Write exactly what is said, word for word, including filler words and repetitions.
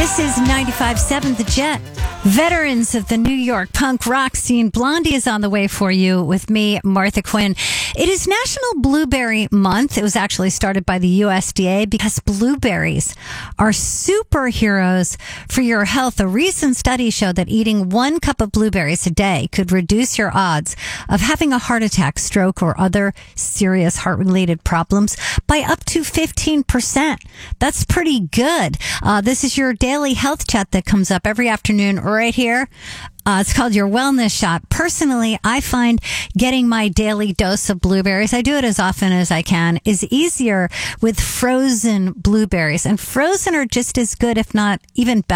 This is ninety-five point seven The Jet. Veterans of the New York punk rock scene, Blondie is on the way for you with me, Martha Quinn. It is National Blueberry Month. It was actually started by the U S D A because blueberries are superheroes for your health. A recent study showed that eating one cup of blueberries a day could reduce your odds of having a heart attack, stroke, or other serious heart-related problems by up to fifteen percent. That's pretty good. Uh, this is your daily health chat that comes up every afternoon right here. Uh, it's called Your Wellness Shot. Personally, I find getting my daily dose of blueberries, I do it as often as I can, is easier with frozen blueberries. And frozen are just as good, if not even better.